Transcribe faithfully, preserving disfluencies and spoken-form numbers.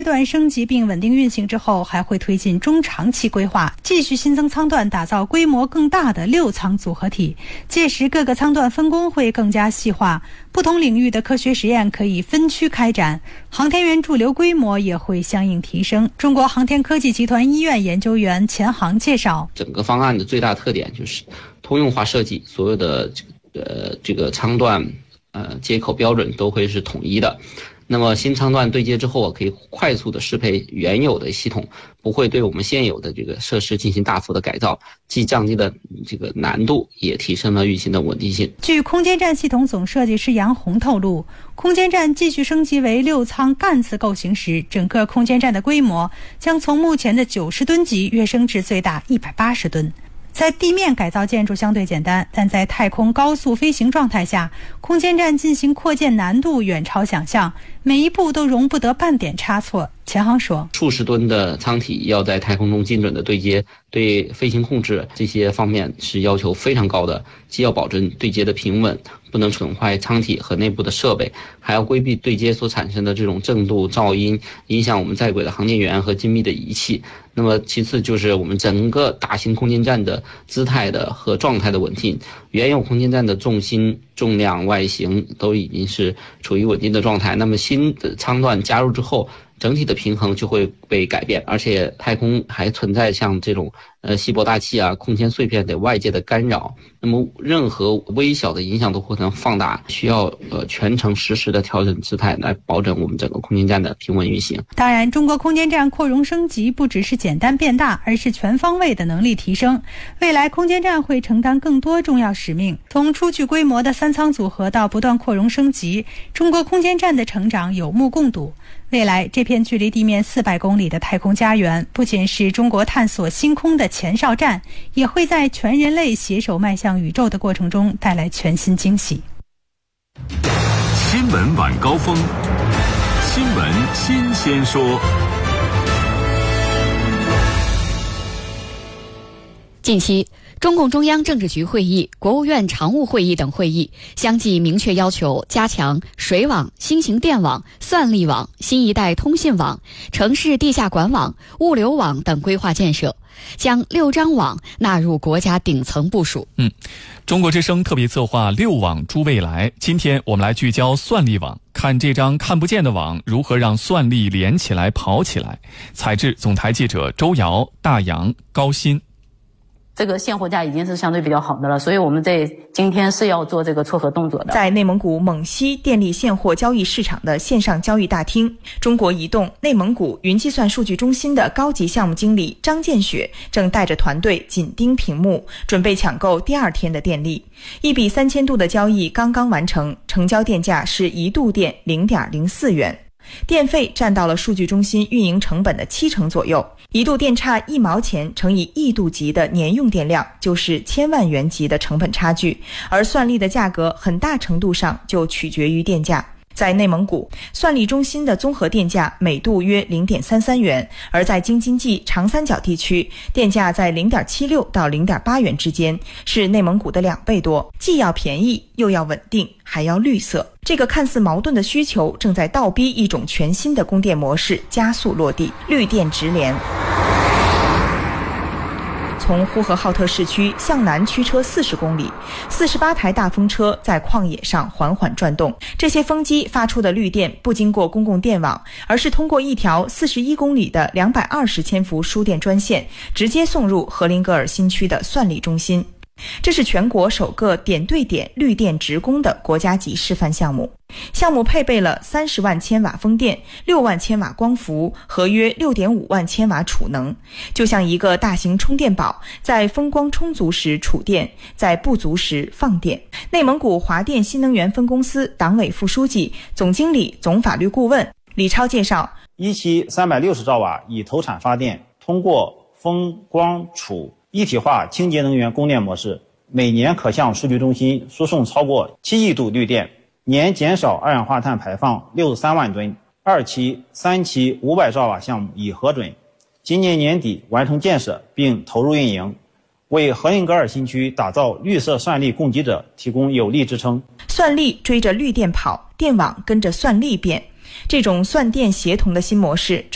段升级并稳定运行之后，还会推进中长期规划，继续新增舱段，打造规模更大的六舱组合体。届时各个舱段分工会更加细化，不同领域的科学实验可以分区开展，航天员驻留规模也会相应提升。中国航天科技集团医院研究员钱航介绍， 整个方案的最大特点就是通用化设计，所有的呃这个舱段呃接口标准都会是统一的。那么新舱段对接之后，可以快速的适配原有的系统，不会对我们现有的这个设施进行大幅的改造，既降低了这个难度，也提升了运行的稳定性。 据空间站系统总设计师杨红透露，空间站继续升级为六舱干字构型时，整个空间站的规模将从目前的九十吨级跃升至最大一百八十吨。在地面改造建筑相对简单，但在太空高速飞行状态下，空间站进行扩建难度远超想象，每一步都容不得半点差错。钱航说， 数十吨的舱体要在太空中精准的对接，对飞行控制这些方面是要求非常高的，既要保证对接的平稳，不能损坏舱体和内部的设备，还要规避对接所产生的这种震度、噪音，影响我们在轨的航天员和精密的仪器。那么其次就是我们整个大型空间站的姿态的和状态的稳定，原有空间站的重心、重量、外形都已经是处于稳定的状态，那么新的舱段加入之后，整体的平衡就会被改变，而且太空还存在像这种呃稀薄大气啊、空间碎片等外界的干扰，那么任何微小的影响都会能放大，需要呃全程实时的调整姿态来保证我们整个空间站的平稳运行。 当然，中国空间站扩容升级不只是简单变大，而是全方位的能力提升。未来空间站会承担更多重要使命，从初具规模的三舱组合到不断扩容升级，中国空间站的成长有目共睹。未来这片距离地面四百公里的太空家园，不仅是中国探索星空的前哨站，也会在全人类携手迈向宇宙的过程中带来全新惊喜。 新闻晚高峰，新闻新鲜说。 近期，中共中央政治局会议、国务院常务会议等会议相继明确要求加强水网、新型电网、算力网、新一代通信网、城市地下管网、物流网等规划建设，将六张网纳入国家顶层部署。 嗯，中国之声特别策划六网诸未来，今天我们来聚焦算力网，看这张看不见的网如何让算力连起来跑起来。采制总台记者周瑶、大洋、高鑫。 这个现货价已经是相对比较好的了，所以我们在今天是要做这个撮合动作的。 在内蒙古蒙西电力现货交易市场的线上交易大厅，中国移动内蒙古云计算数据中心的高级项目经理张建雪正带着团队紧盯屏幕，准备抢购第二天的电力。一笔三千度的交易刚刚完成，成交电价是一度电零点零四元。电费占到了数据中心运营成本的七成左右，一度电差一毛钱乘以亿度级的年用电量，就是千万元级的成本差距，而算力的价格很大程度上就取决于电价。在内蒙古，算力中心的综合电价每度约 零点三三元，而在京津冀长三角地区，电价在 零点七六到零点八元之间，是内蒙古的两倍多，既要便宜又要稳定，还要绿色。这个看似矛盾的需求正在倒逼一种全新的供电模式加速落地，绿电直连。从呼和浩特市区向南驱车四十公里，四十八台大风车在旷野上缓缓转动。这些风机发出的绿电不经过公共电网，而是通过一条四十一公里的两百二十千伏输电专线，直接送入荷林格尔新区的算力中心。这是全国首个点对点绿电直供的国家级示范项目。项目配备了三十万千瓦风电、六万千瓦光伏和约六点五万千瓦储能，就像一个大型充电宝，在风光充足时储电，在不足时放电。内蒙古华电新能源分公司党委副书记、总经理、总法律顾问李超介绍， 一期三百六十兆瓦以投产发电，通过风光储一体化清洁能源供电模式，每年可向数据中心输送超过七亿度绿电，年减少二氧化碳排放六十三万吨。二期、三期五百兆瓦项目已核准，今年年底完成建设并投入运营，为荷林格尔新区打造绿色算力供给者提供有力支撑。 算力追着绿电跑，电网跟着算力变，这种算电协同的新模式